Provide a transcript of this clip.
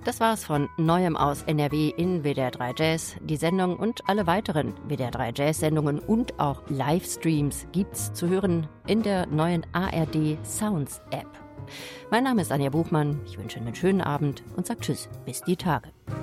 Das war's von Neuem aus NRW in WDR 3 Jazz. Die Sendung und alle weiteren WDR 3 Jazz-Sendungen und auch Livestreams gibt's zu hören in der neuen ARD Sounds App. Mein Name ist Anja Buchmann. Ich wünsche einen schönen Abend und sage Tschüss, bis die Tage.